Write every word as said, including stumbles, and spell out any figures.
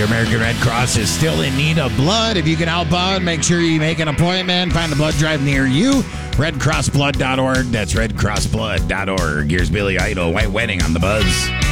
the American Red Cross is still in need of blood. If you can help out, make sure you make an appointment. Find a blood drive near you. red cross blood dot org. That's red cross blood dot org. Here's Billy Idol, White Wedding on the Buzz.